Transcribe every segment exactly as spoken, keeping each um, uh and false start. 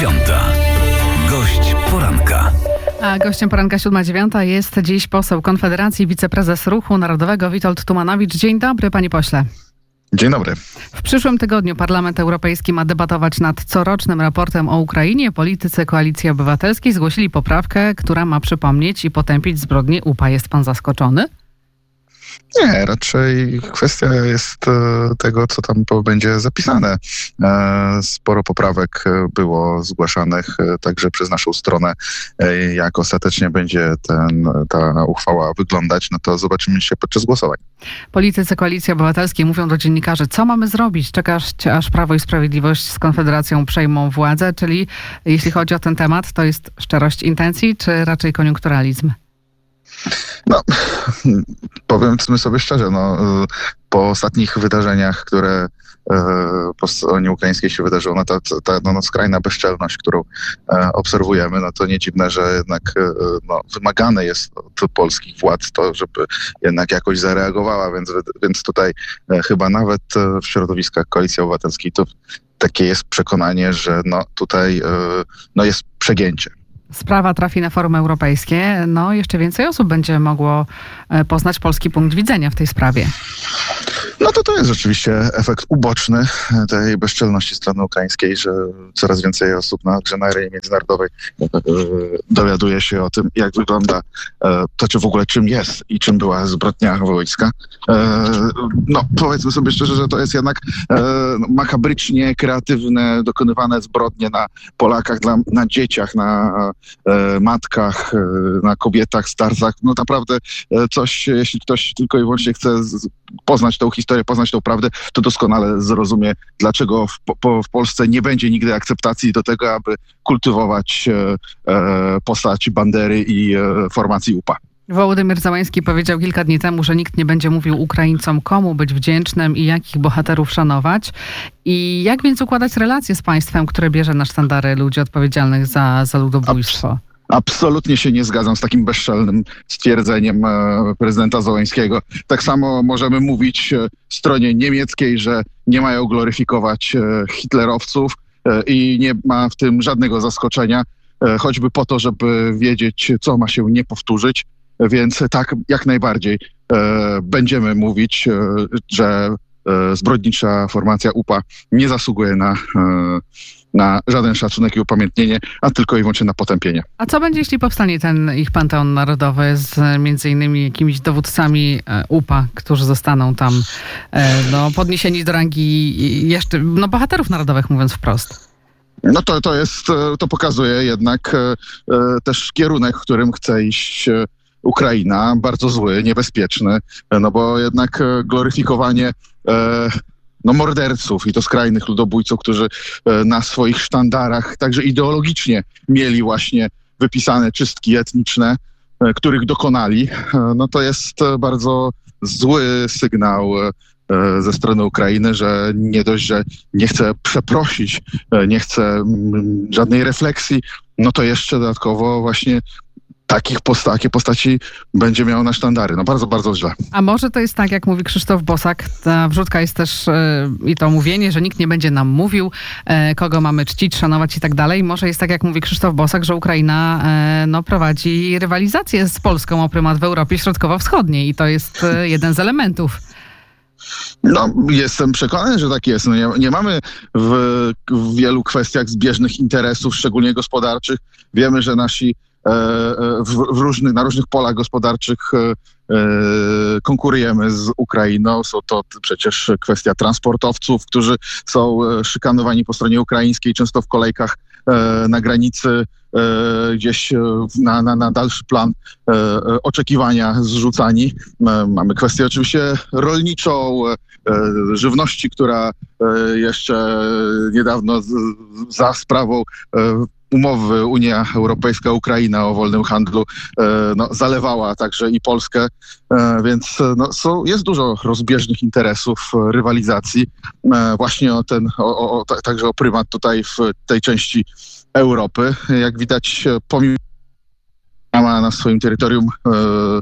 dziewiąta. Gość poranka. A gościem poranka siódma dziewiąta jest dziś poseł Konfederacji, wiceprezes Ruchu Narodowego Witold Tumanowicz. Dzień dobry, panie pośle. Dzień dobry. W przyszłym tygodniu Parlament Europejski ma debatować nad corocznym raportem o Ukrainie. Politycy Koalicji Obywatelskiej zgłosili poprawkę, która ma przypomnieć i potępić zbrodnie U P A. Jest pan zaskoczony? Nie, raczej kwestia jest tego, co tam będzie zapisane. Sporo poprawek było zgłaszanych także przez naszą stronę. Jak ostatecznie będzie ten, ta uchwała wyglądać, no to zobaczymy się podczas głosowań. Politycy Koalicji Obywatelskiej mówią do dziennikarzy, co mamy zrobić? Czekasz, aż Prawo i Sprawiedliwość z Konfederacją przejmą władzę? Czyli jeśli chodzi o ten temat, to jest szczerość intencji, czy raczej koniunkturalizm? No, powiedzmy sobie szczerze, no, po ostatnich wydarzeniach, które po stronie ukraińskiej się wydarzyło, no ta, ta no, skrajna bezczelność, którą obserwujemy, no to nie dziwne, że jednak no, wymagane jest od polskich władz to, żeby jednak jakoś zareagowała, więc, więc tutaj chyba nawet w środowiskach Koalicji Obywatelskiej to takie jest przekonanie, że no, tutaj no, jest przegięcie. Sprawa trafi na forum europejskie, no jeszcze więcej osób będzie mogło poznać polski punkt widzenia w tej sprawie. No to to jest rzeczywiście efekt uboczny tej bezczelności strony ukraińskiej, że coraz więcej osób na, na arenie międzynarodowej dowiaduje się o tym, jak wygląda to, czy w ogóle czym jest i czym była zbrodnia wojska. No powiedzmy sobie szczerze, że to jest jednak makabrycznie kreatywne, dokonywane zbrodnie na Polakach, dla, na dzieciach, na matkach, na kobietach, starcach. No naprawdę coś, jeśli ktoś tylko i wyłącznie chce poznać tą historię, poznać tą prawdę, to doskonale zrozumie, dlaczego w, po, w Polsce nie będzie nigdy akceptacji do tego, aby kultywować e, e, postać Bandery i e, formacji U P A. Wołodymyr Zełański powiedział kilka dni temu, że nikt nie będzie mówił Ukraińcom, komu być wdzięcznym i jakich bohaterów szanować. I jak więc układać relacje z państwem, które bierze na sztandary ludzi odpowiedzialnych za, za ludobójstwo? Absolutnie się nie zgadzam z takim bezczelnym stwierdzeniem prezydenta Zełańskiego. Tak samo możemy mówić stronie niemieckiej, że nie mają gloryfikować hitlerowców i nie ma w tym żadnego zaskoczenia, choćby po to, żeby wiedzieć, co ma się nie powtórzyć. Więc tak, jak najbardziej będziemy mówić, że zbrodnicza formacja U P A nie zasługuje na na żaden szacunek i upamiętnienie, a tylko i wyłącznie na potępienie. A co będzie, jeśli powstanie ten ich panteon narodowy z między innymi jakimiś dowódcami U P A, którzy zostaną tam no, podniesieni do rangi jeszcze no, bohaterów narodowych, mówiąc wprost? No to, to jest, to pokazuje jednak też kierunek, w którym chce iść Ukraina, bardzo zły, niebezpieczny, no bo jednak gloryfikowanie no morderców i to skrajnych ludobójców, którzy na swoich sztandarach także ideologicznie mieli właśnie wypisane czystki etniczne, których dokonali, no to jest bardzo zły sygnał ze strony Ukrainy, że nie dość, że nie chce przeprosić, nie chce żadnej refleksji, no to jeszcze dodatkowo właśnie Takich posta- takie postaci będzie miało na sztandary. No bardzo, bardzo źle. A może to jest tak, jak mówi Krzysztof Bosak, ta wrzutka jest też yy, i to mówienie, że nikt nie będzie nam mówił, yy, kogo mamy czcić, szanować i tak dalej. Może jest tak, jak mówi Krzysztof Bosak, że Ukraina yy, no, prowadzi rywalizację z Polską o prymat w Europie Środkowo-Wschodniej i to jest yy, jeden z elementów. No, jestem przekonany, że tak jest. No, nie, nie mamy w, w wielu kwestiach zbieżnych interesów, szczególnie gospodarczych. Wiemy, że nasi W, w różnych, na różnych polach gospodarczych e, konkurujemy z Ukrainą. Są to przecież kwestia transportowców, którzy są szykanowani po stronie ukraińskiej, często w kolejkach e, na granicy, e, gdzieś na, na, na dalszy plan e, oczekiwania zrzucani. E, mamy kwestię oczywiście rolniczą, e, żywności, która e, jeszcze niedawno z, za sprawą e, umowy Unia Europejska-Ukraina o wolnym handlu e, no, zalewała także i Polskę, e, więc no, są, jest dużo rozbieżnych interesów, rywalizacji e, właśnie o ten, o, o, także o prymat tutaj w tej części Europy. Jak widać, pomimo ma na swoim terytorium e,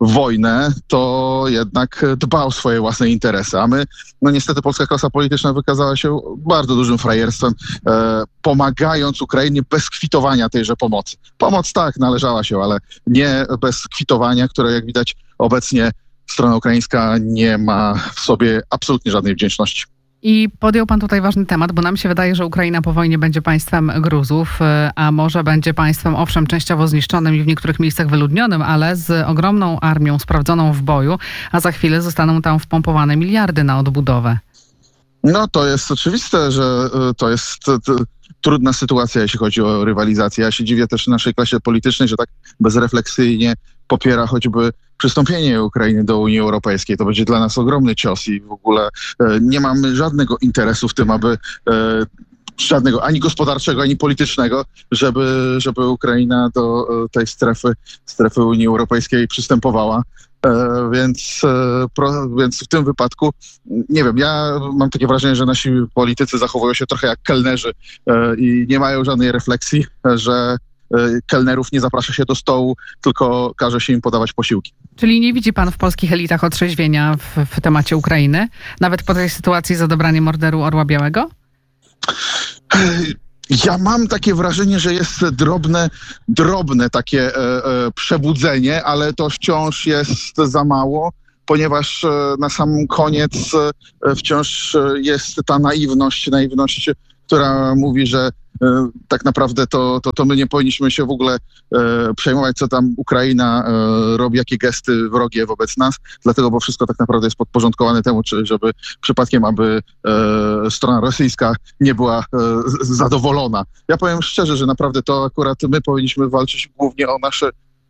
wojnę, to jednak dba o swoje własne interesy. A my, no niestety polska klasa polityczna wykazała się bardzo dużym frajerstwem, e, pomagając Ukrainie bez kwitowania tejże pomocy. Pomoc tak, należała się, ale nie bez kwitowania, które jak widać obecnie strona ukraińska nie ma w sobie absolutnie żadnej wdzięczności. I podjął pan tutaj ważny temat, bo nam się wydaje, że Ukraina po wojnie będzie państwem Gruzów, a może będzie państwem, owszem, częściowo zniszczonym i w niektórych miejscach wyludnionym, ale z ogromną armią sprawdzoną w boju, a za chwilę zostaną tam wpompowane miliardy na odbudowę. No to jest oczywiste, że to jest to, trudna sytuacja, jeśli chodzi o rywalizację. Ja się dziwię też naszej klasie politycznej, że tak bezrefleksyjnie popiera choćby przystąpienie Ukrainy do Unii Europejskiej. To będzie dla nas ogromny cios i w ogóle e, nie mamy żadnego interesu w tym, aby e, żadnego ani gospodarczego, ani politycznego, żeby, żeby Ukraina do e, tej strefy, strefy Unii Europejskiej przystępowała. E, więc, e, pro, więc w tym wypadku, nie wiem, ja mam takie wrażenie, że nasi politycy zachowują się trochę jak kelnerzy e, i nie mają żadnej refleksji, że kelnerów nie zaprasza się do stołu, tylko każe się im podawać posiłki. Czyli nie widzi pan w polskich elitach otrzeźwienia w, w temacie Ukrainy? Nawet po tej sytuacji z odebraniem Orderu Orła Białego? Ja mam takie wrażenie, że jest drobne, drobne takie e, e, przebudzenie, ale to wciąż jest za mało, ponieważ e, na sam koniec e, wciąż jest ta naiwność, naiwność, która mówi, że e, tak naprawdę to, to, to my nie powinniśmy się w ogóle e, przejmować, co tam Ukraina e, robi, jakie gesty wrogie wobec nas, dlatego, bo wszystko tak naprawdę jest podporządkowane temu, czy, żeby przypadkiem, aby e, strona rosyjska nie była e, zadowolona. Ja powiem szczerze, że naprawdę to akurat my powinniśmy walczyć głównie o nasze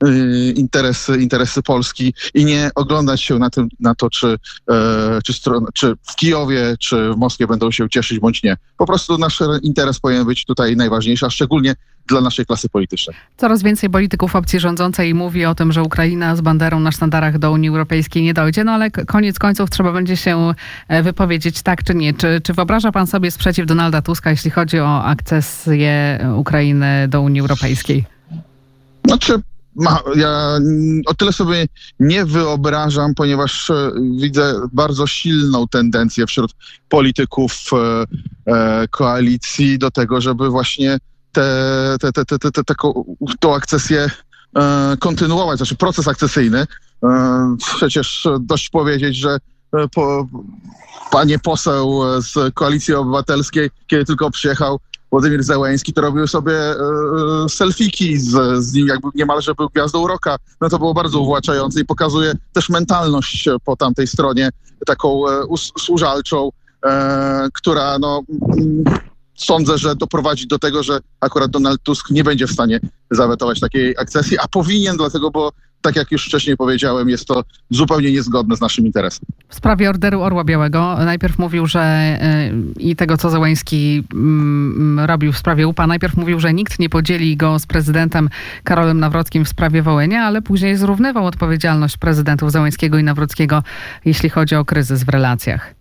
interesy, interesy Polski i nie oglądać się na, tym, na to, czy, e, czy, stron, czy w Kijowie, czy w Moskwie będą się cieszyć, bądź nie. Po prostu nasz interes powinien być tutaj najważniejszy, a szczególnie dla naszej klasy politycznej. Coraz więcej polityków opcji rządzącej mówi o tym, że Ukraina z banderą na sztandarach do Unii Europejskiej nie dojdzie, no ale koniec końców trzeba będzie się wypowiedzieć tak czy nie. Czy, czy wyobraża pan sobie sprzeciw Donalda Tuska, jeśli chodzi o akcesję Ukrainy do Unii Europejskiej? Znaczy, Ma, ja o tyle sobie nie wyobrażam, ponieważ e, widzę bardzo silną tendencję wśród polityków e, e, koalicji do tego, żeby właśnie tę te, te, te, te, te, taką, tą akcesję e, kontynuować, znaczy proces akcesyjny. E, przecież dość powiedzieć, że e, po, panie poseł z Koalicji Obywatelskiej, kiedy tylko przyjechał Władimir Zełenski, to robił sobie e, selfiki z, z nim, jakby niemalże był gwiazdą rocka. No to było bardzo uwłaczające i pokazuje też mentalność po tamtej stronie, taką e, us, służalczą, e, która no mm, sądzę, że doprowadzi do tego, że akurat Donald Tusk nie będzie w stanie zawetować takiej akcesji, a powinien, dlatego, bo tak jak już wcześniej powiedziałem, jest to zupełnie niezgodne z naszym interesem. W sprawie Orderu Orła Białego najpierw mówił, że yy, i tego, co Zełenski yy, robił w sprawie U P A, najpierw mówił, że nikt nie podzieli go z prezydentem Karolem Nawrockim w sprawie Wołynia, ale później zrównywał odpowiedzialność prezydentów Zełenskiego i Nawrockiego, jeśli chodzi o kryzys w relacjach.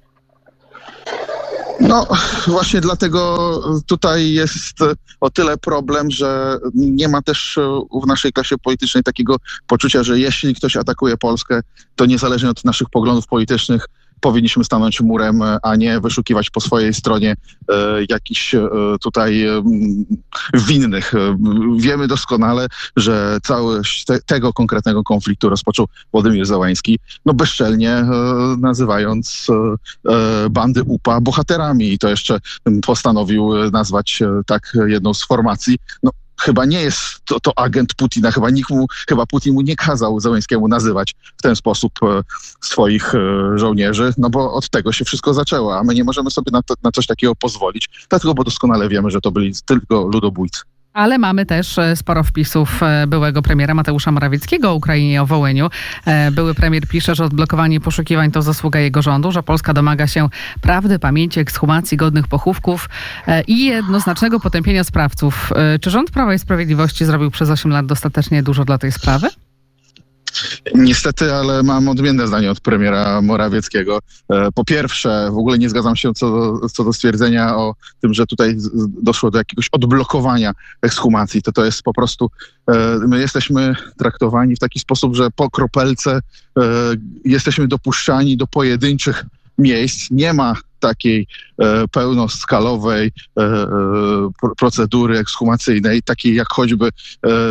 No właśnie dlatego tutaj jest o tyle problem, że nie ma też w naszej klasie politycznej takiego poczucia, że jeśli ktoś atakuje Polskę, to niezależnie od naszych poglądów politycznych powinniśmy stanąć murem, a nie wyszukiwać po swojej stronie e, jakichś e, tutaj e, winnych. E, wiemy doskonale, że całość te, tego konkretnego konfliktu rozpoczął Władimir Zełenski, no bezczelnie e, nazywając e, e, bandy U P A bohaterami i to jeszcze postanowił nazwać e, tak jedną z formacji. No, chyba nie jest to, to agent Putina, chyba nikt mu, chyba Putin mu nie kazał Zełenskiemu nazywać w ten sposób e, swoich e, żołnierzy, no bo od tego się wszystko zaczęło, a my nie możemy sobie na, to, na coś takiego pozwolić, dlatego, bo doskonale wiemy, że to byli tylko ludobójcy. Ale mamy też sporo wpisów byłego premiera Mateusza Morawieckiego o Ukrainie i o Wołyniu. Były premier pisze, że odblokowanie poszukiwań to zasługa jego rządu, że Polska domaga się prawdy, pamięci, ekshumacji, godnych pochówków i jednoznacznego potępienia sprawców. Czy rząd Prawa i Sprawiedliwości zrobił przez osiem lat dostatecznie dużo dla tej sprawy? Niestety, ale mam odmienne zdanie od premiera Morawieckiego. Po pierwsze, w ogóle nie zgadzam się co do, co do stwierdzenia o tym, że tutaj doszło do jakiegoś odblokowania ekshumacji. To to jest po prostu, my jesteśmy traktowani w taki sposób, że po kropelce jesteśmy dopuszczani do pojedynczych miejsc. Nie ma takiej e, pełnoskalowej e, e, procedury ekshumacyjnej, takiej jak choćby e,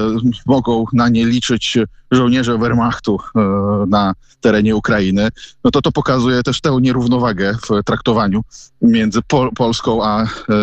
mogą na nie liczyć żołnierze Wehrmachtu e, na terenie Ukrainy, no to to pokazuje też tę nierównowagę w traktowaniu między Pol- Polską a e,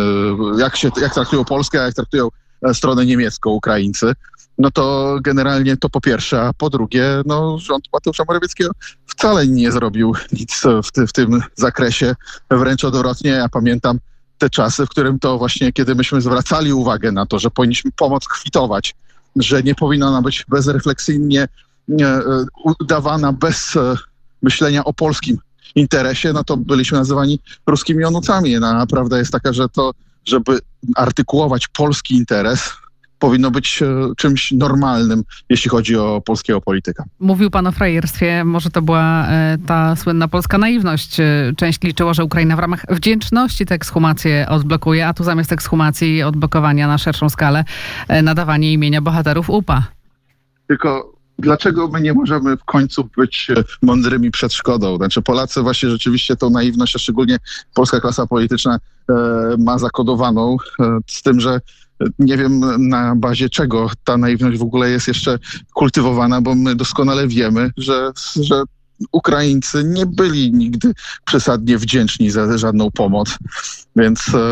jak się jak traktują Polskę, a jak traktują stronę niemiecką Ukraińcy. No to generalnie to po pierwsze, a po drugie, no rząd Mateusza Morawieckiego wcale nie zrobił nic w, ty, w tym zakresie, wręcz odwrotnie. Ja pamiętam te czasy, w którym to właśnie, kiedy myśmy zwracali uwagę na to, że powinniśmy pomoc kwitować, że nie powinna ona być bezrefleksyjnie e, udawana bez e, myślenia o polskim interesie, no to byliśmy nazywani ruskimi onucami. No, prawda jest taka, że to, żeby artykułować polski interes, powinno być czymś normalnym, jeśli chodzi o polskiego polityka. Mówił pan o frajerstwie, może to była e, ta słynna polska naiwność. E, część liczyła, że Ukraina w ramach wdzięczności tę ekshumację odblokuje, a tu zamiast ekshumacji i odblokowania na szerszą skalę e, nadawanie imienia bohaterów U P A. Tylko dlaczego my nie możemy w końcu być mądrymi przed szkodą? Znaczy Polacy właśnie rzeczywiście tą naiwność, a szczególnie polska klasa polityczna e, ma zakodowaną e, z tym, że nie wiem na bazie czego ta naiwność w ogóle jest jeszcze kultywowana, bo my doskonale wiemy, że, że Ukraińcy nie byli nigdy przesadnie wdzięczni za żadną pomoc. Więc e,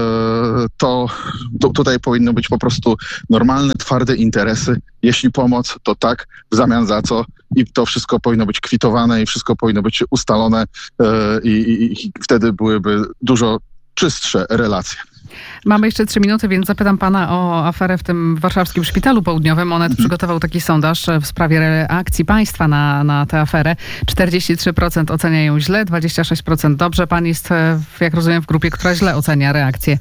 to, to tutaj powinno być po prostu normalne, twarde interesy. Jeśli pomoc, to tak, w zamian za co. I to wszystko powinno być kwitowane i wszystko powinno być ustalone e, i, i, i wtedy byłyby dużo czystsze relacje. Mamy jeszcze trzy minuty, więc zapytam pana o aferę w tym warszawskim szpitalu południowym. Onet mhm. przygotował taki sondaż w sprawie reakcji państwa na, na tę aferę. czterdzieści trzy procent oceniają źle, dwadzieścia sześć procent dobrze. Pan jest, jak rozumiem, w grupie, która źle ocenia reakcję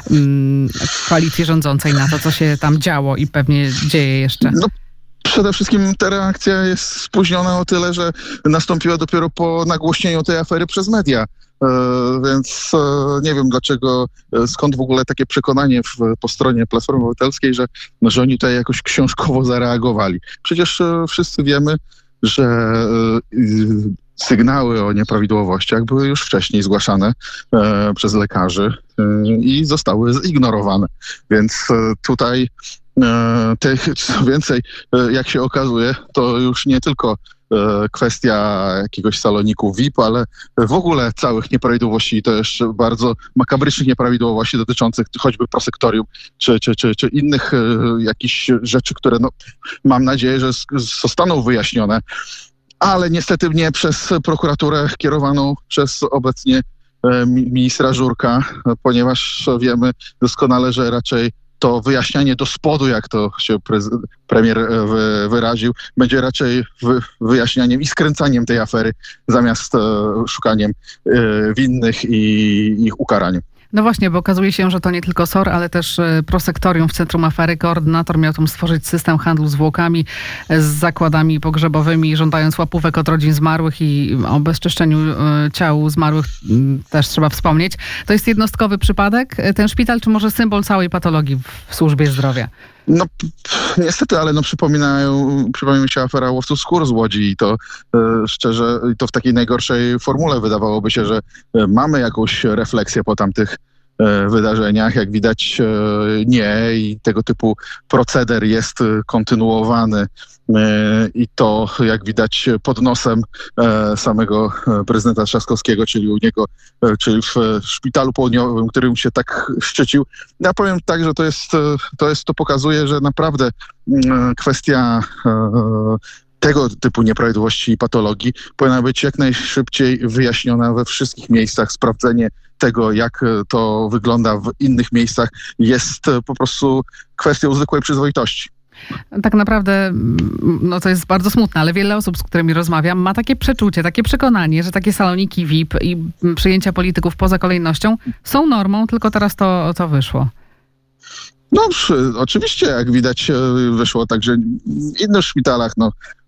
um, koalicji rządzącej na to, co się tam działo i pewnie dzieje jeszcze. No. Przede wszystkim ta reakcja jest spóźniona o tyle, że nastąpiła dopiero po nagłośnieniu tej afery przez media. E, więc e, nie wiem dlaczego, e, skąd w ogóle takie przekonanie w, po stronie Platformy Obywatelskiej, że, no, że oni tutaj jakoś książkowo zareagowali. Przecież e, wszyscy wiemy, że e, sygnały o nieprawidłowościach były już wcześniej zgłaszane e, przez lekarzy e, i zostały zignorowane. Więc e, tutaj tych, co więcej, jak się okazuje, to już nie tylko kwestia jakiegoś saloniku V I P, ale w ogóle całych nieprawidłowości i to jeszcze bardzo makabrycznych nieprawidłowości dotyczących choćby prosektorium, czy, czy, czy, czy innych jakichś rzeczy, które no, mam nadzieję, że zostaną wyjaśnione, ale niestety nie przez prokuraturę kierowaną przez obecnie ministra Żurka, ponieważ wiemy doskonale, że raczej to wyjaśnianie do spodu, jak to się prez- premier wy- wyraził, będzie raczej wy- wyjaśnianiem i skręcaniem tej afery zamiast e, szukaniem e, winnych i ich ukaraniem. No właśnie, bo okazuje się, że to nie tylko S O R, ale też prosektorium w centrum afery. Koordynator miał tam stworzyć system handlu zwłokami z zakładami pogrzebowymi, żądając łapówek od rodzin zmarłych i o bezczyszczeniu ciał zmarłych też trzeba wspomnieć. To jest jednostkowy przypadek, ten szpital, czy może symbol całej patologii w służbie zdrowia? No niestety, ale no przypominają, przypomina mi się afera łowców skór z Łodzi i to e, szczerze, to w takiej najgorszej formule wydawałoby się, że e, mamy jakąś refleksję po tamtych e, wydarzeniach. Jak widać e, nie i tego typu proceder jest e, kontynuowany e, i to jak widać pod nosem e, samego prezydenta Trzaskowskiego, czyli u niego, e, czyli w szpitalu południowym, którym się tak szczycił. Ja powiem tak, że to jest, to jest, to pokazuje, że naprawdę e, kwestia e, tego typu nieprawidłowości i patologii powinna być jak najszybciej wyjaśniona we wszystkich miejscach. Sprawdzenie tego, jak to wygląda w innych miejscach, jest po prostu kwestią zwykłej przyzwoitości. Tak naprawdę, no to jest bardzo smutne, ale wiele osób, z którymi rozmawiam, ma takie przeczucie, takie przekonanie, że takie saloniki V I P i przyjęcia polityków poza kolejnością są normą, tylko teraz to, to wyszło. No oczywiście, jak widać, wyszło także w innych szpitalach. No,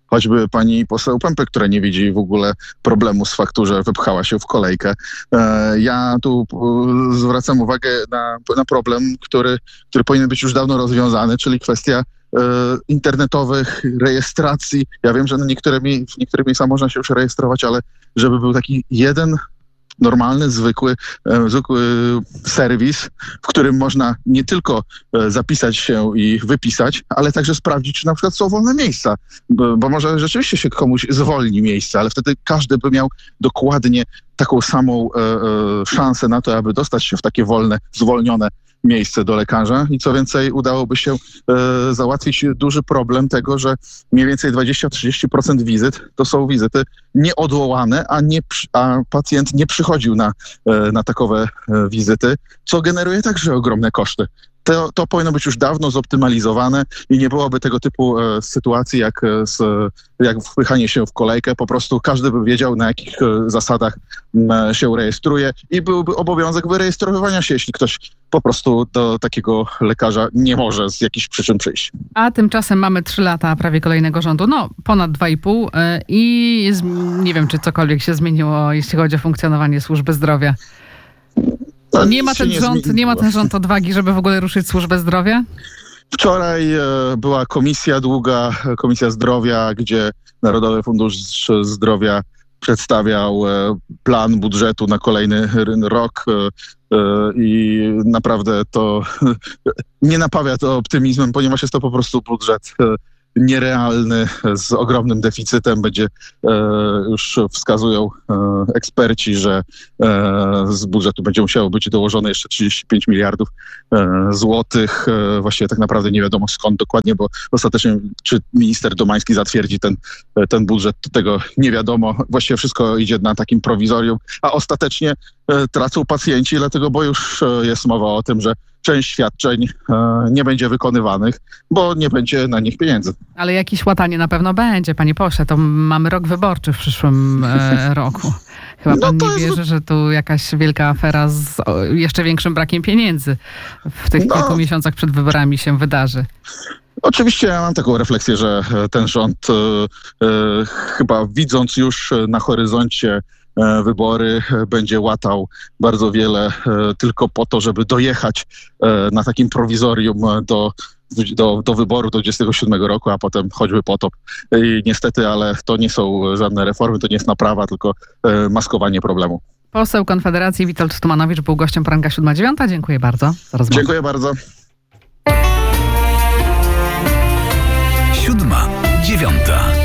choćby pani poseł Pępek, która nie widzi w ogóle problemu z faktu, że wypchała się w kolejkę. Ja tu zwracam uwagę na, na problem, który, który powinien być już dawno rozwiązany, czyli kwestia internetowych rejestracji. Ja wiem, że na niektóre, w niektórych miejscach można się już rejestrować, ale żeby był taki jeden normalny, zwykły, zwykły serwis, w którym można nie tylko zapisać się i wypisać, ale także sprawdzić, czy na przykład są wolne miejsca, bo, bo może rzeczywiście się komuś zwolni miejsce, ale wtedy każdy by miał dokładnie taką samą e, e, szansę na to, aby dostać się w takie wolne, zwolnione miejsce do lekarza i co więcej udałoby się e, załatwić duży problem tego, że mniej więcej dwadzieścia do trzydziestu procent wizyt to są wizyty nieodwołane, a, nie, a pacjent nie przychodził na, e, na takowe e, wizyty, co generuje także ogromne koszty. To, to powinno być już dawno zoptymalizowane i nie byłoby tego typu e, sytuacji jak, e, z, jak wpychanie się w kolejkę. Po prostu każdy by wiedział, na jakich e, zasadach m, się rejestruje i byłby obowiązek wyrejestrowywania się, jeśli ktoś po prostu do takiego lekarza nie może z jakichś przyczyn przyjść. A tymczasem mamy trzy lata prawie kolejnego rządu, no ponad dwa i pół e, i z, nie wiem, czy cokolwiek się zmieniło, jeśli chodzi o funkcjonowanie służby zdrowia. Nie ma, ten nie rząd, nie ma ten rząd odwagi, żeby w ogóle ruszyć służbę zdrowia? Wczoraj e, była komisja długa, Komisja Zdrowia, gdzie Narodowy Fundusz Zdrowia przedstawiał e, plan budżetu na kolejny rok e, e, i naprawdę to nie napawia to optymizmem, ponieważ jest to po prostu budżet e, nierealny, z ogromnym deficytem. Będzie, e, już wskazują e, eksperci, że e, z budżetu będzie musiało być dołożone jeszcze trzydzieści pięć miliardów e, złotych. E, właściwie tak naprawdę nie wiadomo skąd dokładnie, bo ostatecznie czy minister Domański zatwierdzi ten, ten budżet, to tego nie wiadomo. Właściwie wszystko idzie na takim prowizorium, a ostatecznie e, tracą pacjenci, dlatego, bo już e, jest mowa o tym, że część świadczeń e, nie będzie wykonywanych, bo nie będzie na nich pieniędzy. Ale jakieś łatanie na pewno będzie, panie pośle. To mamy rok wyborczy w przyszłym e, roku. Chyba pan No nie to jest- wierzy, że tu jakaś wielka afera z o, jeszcze większym brakiem pieniędzy w tych No. kilku miesiącach przed wyborami się wydarzy. Oczywiście ja mam taką refleksję, że e, ten rząd e, e, chyba widząc już e, na horyzoncie e, wybory, e, będzie łatał bardzo wiele e, tylko po to, żeby dojechać e, na takim prowizorium e, do, do, do wyboru do dwudziestego siódmego roku, a potem choćby potop. I niestety, ale to nie są żadne reformy, to nie jest naprawa, tylko e, maskowanie problemu. Poseł Konfederacji Witold Tumanowicz był gościem poranka siódma dziewiąta. Dziękuję bardzo za rozmowę. Dziękuję bardzo. Siódma, dziewiąta.